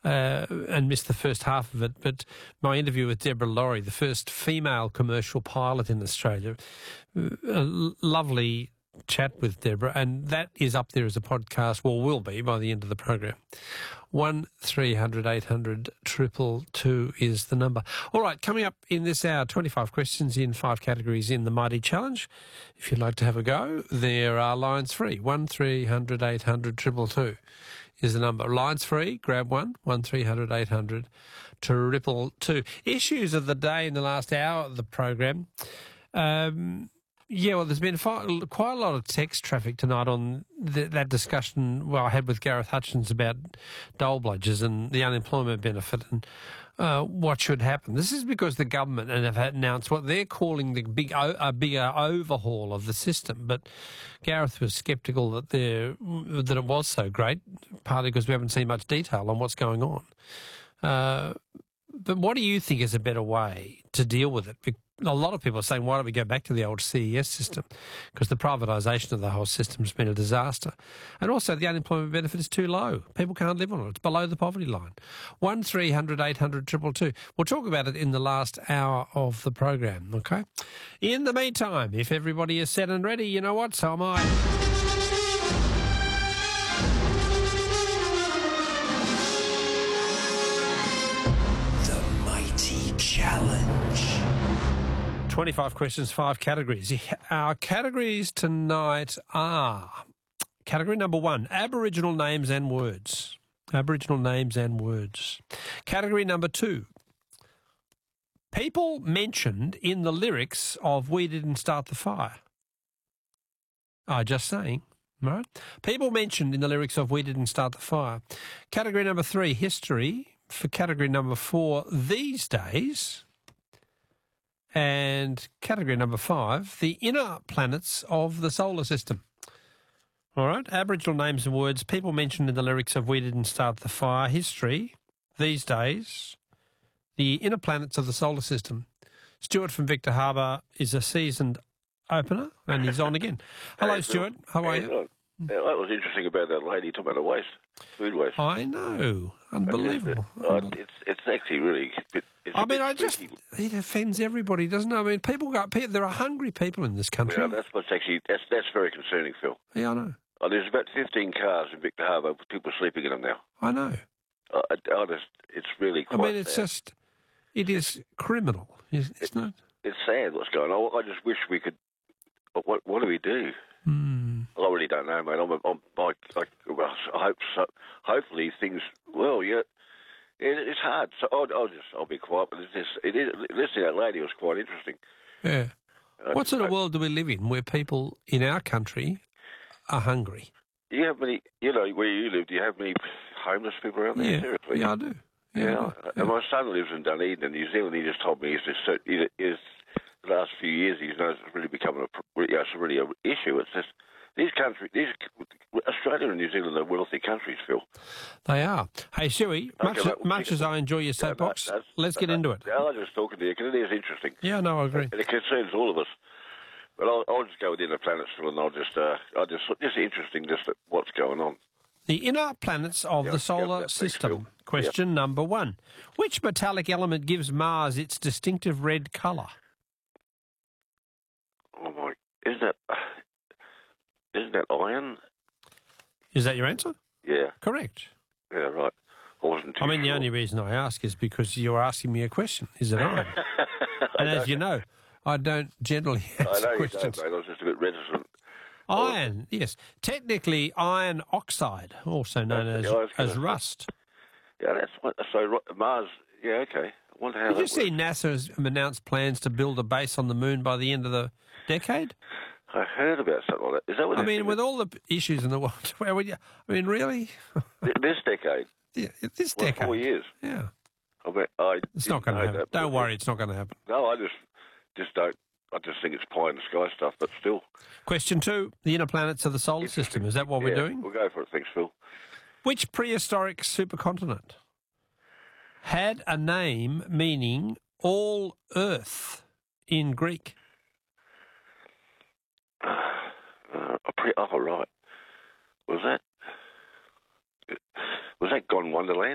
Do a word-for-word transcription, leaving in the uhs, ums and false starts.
uh, and missed the first half of it, but my interview with Deborah Laurie, the first female commercial pilot in Australia, a l- lovely chat with Deborah, and that is up there as a podcast, well, will be by the end of the program. one three hundred eight hundred two two two is the number. All right, coming up in this hour, twenty-five questions in five categories in the Mighty Challenge. If you'd like to have a go, there are lines free. one three hundred eight hundred two two two is the number. Lines free, grab one, one three hundred eight hundred two two two. Issues of the day in the last hour of the program. Um... Yeah, well, there's been quite a lot of text traffic tonight on th- that discussion well, I had with Gareth Hutchins about dole bludgers and the unemployment benefit and uh, what should happen. This is because the government have announced what they're calling the big o- a bigger overhaul of the system. But Gareth was sceptical that there that it was so great, partly because we haven't seen much detail on what's going on. Uh, but what do you think is a better way to deal with it? A lot of people are saying, why don't we go back to the old C E S system? Because the privatisation of the whole system has been a disaster. And also the unemployment benefit is too low. People can't live on it. It's below the poverty line. one three hundred eight hundred two two two. We'll talk about it in the last hour of the program, okay? In the meantime, if everybody is set and ready, you know what? So am I. Challenge. twenty-five questions, five categories. Our categories tonight are category number one, Aboriginal names and words. Aboriginal names and words. Category number two, people mentioned in the lyrics of We Didn't Start the Fire. Oh, just saying. Right? People mentioned in the lyrics of We Didn't Start the Fire. Category number three, history. For category number four, these days. And category number five, the inner planets of the solar system. All right, Aboriginal names and words, people mentioned in the lyrics of We Didn't Start the Fire, history, these days, the inner planets of the solar system. Stuart from Victor Harbour is a seasoned opener, and he's on again. Hello, Hey, Stuart. How are you? Yeah, that was interesting about that lady talking about the waste, food waste. I know. Unbelievable. Uh, it's it's actually really. It's I a mean, bit I just, freaky. it offends everybody, doesn't it? I mean, people got, people, there are hungry people in this country. Yeah, that's what's actually that's that's very concerning, Phil. Yeah, I know. Oh, there's about fifteen cars in Victor Harbour. People are sleeping in them now. I know. Uh, I, I just, it's really I quite. mean, it's sad. just, it is criminal, isn't it? Not? It's sad what's going on. I just wish we could. But what what do we do? Hmm. Well, I really don't know, mate. I'm, I'm, I, I, well, I hope so. Hopefully things. Well, yeah, it, it's hard. So I'll, I'll just I'll be quiet. But it's just, it is. Listening to that lady was quite interesting. Yeah. I What just sort of hope- world do we live in where people in our country are hungry? Do you have many? You know, where you live, do you have many homeless people around there? Yeah. Seriously? Yeah, I do. Yeah. I do. And my son lives in Dunedin, in New Zealand. He just told me he's just he is the last few years he's noticed it's really become a you know, it's really an issue. It's just these countries, these Australia and New Zealand are wealthy countries, Phil. They are. Hey, Shuey, much, Okay, well, much we- as I enjoy your soapbox, that's- let's get that- into it. Yeah, I was just talking to you because it is interesting. Yeah, no, I agree. And it concerns all of us. But I'll, I'll just go with the inner planets, Phil, and I'll just, uh, I'll just, just interesting, just what's going on. The inner planets of Yeah, the yeah, solar that makes system. Phil. Question number one. Which metallic element gives Mars its distinctive red colour? Oh my, isn't that, isn't that iron? Is that your answer? Yeah, Correct. yeah, right. I wasn't too I mean, the sure. only reason I ask is because you're asking me a question. Is it iron? And as you know, I don't generally I answer know you questions. don't, mate. I was just a bit reticent. Iron, yes. Technically, iron oxide, also known as, Yeah, I was gonna as say. rust. Yeah, that's what, so ro- Mars, yeah, okay. I wonder how Did that you see works. NASA has announced plans to build a base on the moon by the end of the decade? I heard about something like that. Is that what I they're mean, thinking? with all the issues in the world, where would you, I mean, really? Th- this decade? Yeah, this What, decade. four years? Yeah. I mean, I It's not going to know happen. that, Don't but- worry, it's not going to happen. No, I just, just don't. I just think it's pie in the sky stuff, but still. Question two, the inner planets of the solar system. Is that what we're Yeah, doing? We'll go for it. Thanks, Phil. Which prehistoric supercontinent had a name meaning all earth in Greek? Uh, a pre- oh, right. Was that was that Gone Wonderland?